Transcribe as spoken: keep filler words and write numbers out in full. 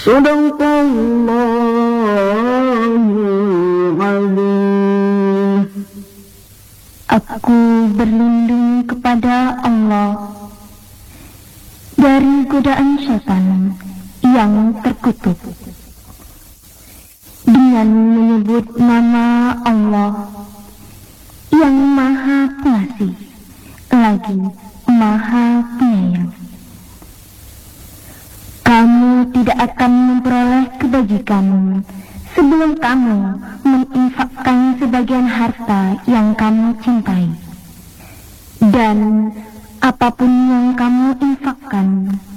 Sadaqallahul azim. Aku berlindung kepada Allah dari godaan syaitan yang terkutuk dengan menyebut nama Allah yang Maha Pengasih lagi Maha Penyayang. Kamu tidak akan memperoleh kebajikan sebelum kamu menginfakkan sebagian harta yang kamu cintai. Dan apapun yang kamu infakkan